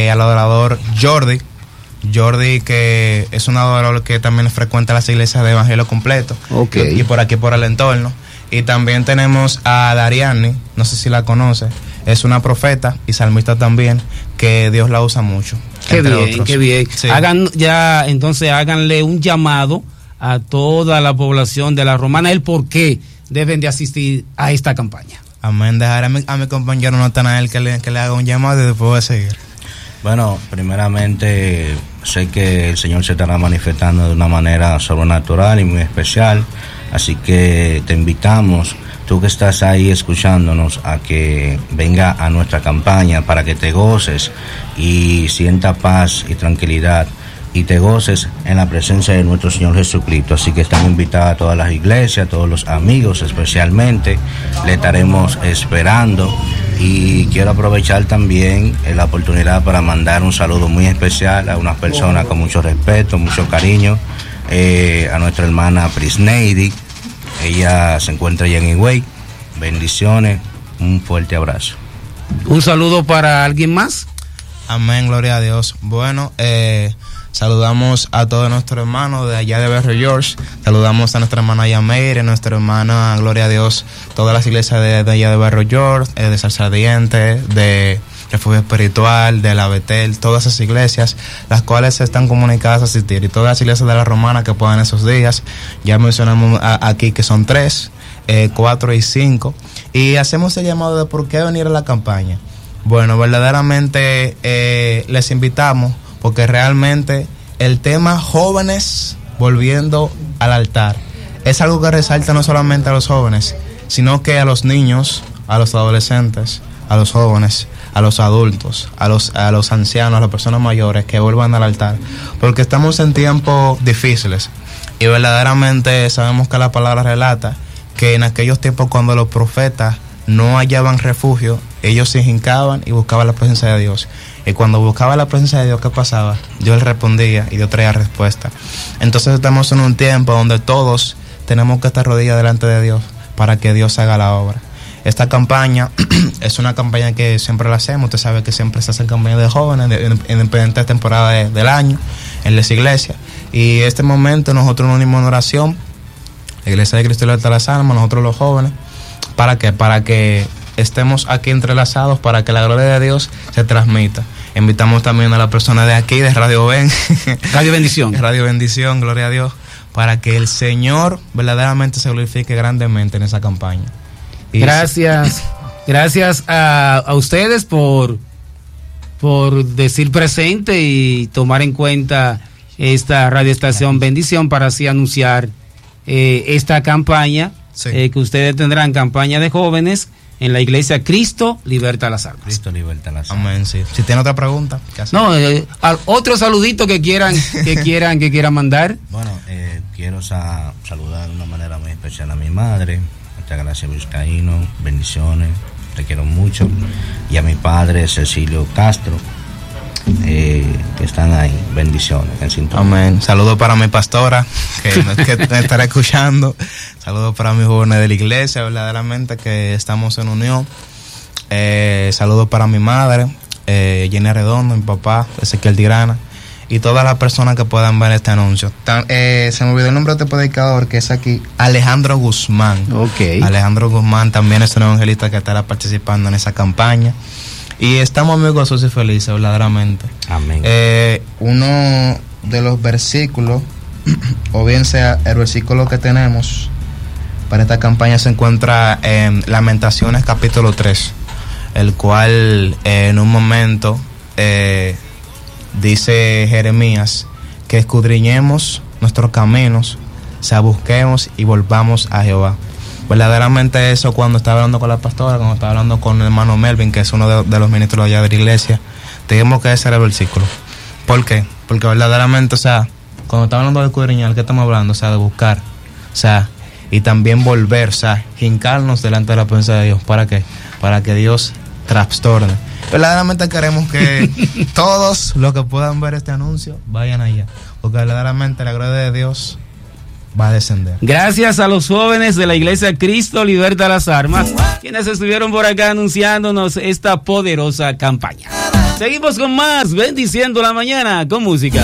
al adorador Jordi, que es un adorador que también frecuenta las iglesias de Evangelio Completo, y por aquí por el entorno. Y también tenemos a Dariani, no sé si la conoce, es una profeta y salmista también, que Dios la usa mucho. Qué bien. Sí. Háganle un llamado a toda la población de La Romana, el por qué deben de asistir a esta campaña. Amén. Dejar a mi compañero Natanael que le haga un llamado y después voy a seguir. Bueno, primeramente sé que el Señor se estará manifestando de una manera sobrenatural y muy especial, así que te invitamos, tú que estás ahí escuchándonos, a que venga a nuestra campaña para que te goces y sienta paz y tranquilidad y te goces en la presencia de nuestro Señor Jesucristo. Así que están invitadas a todas las iglesias, a todos los amigos especialmente, le estaremos esperando. Y quiero aprovechar también la oportunidad para mandar un saludo muy especial a unas personas con mucho respeto, mucho cariño, a nuestra hermana Prisneidi. Ella se encuentra allá en Higüey. Bendiciones, un fuerte abrazo. ¿Un saludo para alguien más? Amén, gloria a Dios. Bueno, saludamos a todos nuestros hermanos de allá de Barrio George. Saludamos a nuestra hermana Yameire, nuestra hermana, gloria a Dios, todas las iglesias de allá de Barrio George, de Salsardiente, de Refugio Espiritual, de la Betel, todas esas iglesias, las cuales están comunicadas a asistir, y todas las iglesias de la Romana que puedan esos días. Ya mencionamos aquí que son 3, 4 y 5. Y hacemos el llamado de por qué venir a la campaña. Bueno, verdaderamente les invitamos, porque realmente el tema jóvenes volviendo al altar es algo que resalta no solamente a los jóvenes, sino que a los niños, a los adolescentes, a los jóvenes, a los adultos, a los ancianos, a las personas mayores, que vuelvan al altar, porque estamos en tiempos difíciles y verdaderamente sabemos que la palabra relata que en aquellos tiempos, cuando los profetas no hallaban refugio, ellos se hincaban y buscaban la presencia de Dios. Y cuando buscaban la presencia de Dios, ¿qué pasaba? Dios respondía y Dios traía respuesta. Entonces estamos en un tiempo donde todos tenemos que estar rodillas delante de Dios para que Dios haga la obra. Esta campaña es una campaña que siempre la hacemos. Usted sabe que siempre se hacen campañas de jóvenes en diferentes temporadas del año en las iglesias. Y este momento nosotros nos unimos en oración, la Iglesia de Cristo Libertad de las Almas, nosotros los jóvenes. ¿Para qué? Para que estemos aquí entrelazados, para que la gloria de Dios se transmita. Invitamos también a la persona de aquí, de Radio Ben. Radio Bendición. Radio Bendición, gloria a Dios, para que el Señor verdaderamente se glorifique grandemente en esa campaña. Y gracias a ustedes por decir presente y tomar en cuenta esta radioestación Bendición para así anunciar esta campaña. Sí. Que ustedes tendrán campaña de jóvenes en la iglesia Cristo Liberta las Almas. Cristo Liberta las Almas. Amén, sí. Si tiene otra pregunta. No, otro saludito que quieran mandar. Bueno, quiero saludar de una manera muy especial a mi madre, Altagracia Vizcaíno, bendiciones, te quiero mucho, y a mi padre Cecilio Castro, que están ahí, bendiciones en sintonía. Amén. Saludos para mi pastora que me estará escuchando. Saludos para mis jóvenes de la iglesia, verdaderamente que estamos en unión. Saludos para mi madre, Jenny Redondo, mi papá Ezequiel Tirana, y todas las personas que puedan ver este anuncio. Se me olvidó el nombre de este predicador que es aquí, Alejandro Guzmán. Okay. Alejandro Guzmán también es un evangelista que estará participando en esa campaña. Y estamos muy gozosos y felices, verdaderamente. Amén. Uno de los versículos, o bien sea el versículo que tenemos para esta campaña, se encuentra en Lamentaciones capítulo 3, el cual en un momento dice Jeremías que escudriñemos nuestros caminos, o sea, busquemos y volvamos a Jehová. Verdaderamente eso, cuando estaba hablando con la pastora, cuando estaba hablando con el hermano Melvin, que es uno de los ministros allá de la iglesia, dijimos que ese era el versículo. ¿Por qué? Porque verdaderamente, o sea, cuando estamos hablando de escudriñar, ¿qué estamos hablando? O sea, de buscar, o sea, y también volver, o sea, hincarnos delante de la presencia de Dios. ¿Para qué? Para que Dios trastorne. Verdaderamente queremos que todos los que puedan ver este anuncio vayan allá, porque verdaderamente la gloria de Dios va a descender. Gracias a los jóvenes de la iglesia Cristo Liberta las Almas, quienes estuvieron por acá anunciándonos esta poderosa campaña. Seguimos con más, bendiciendo la mañana con música.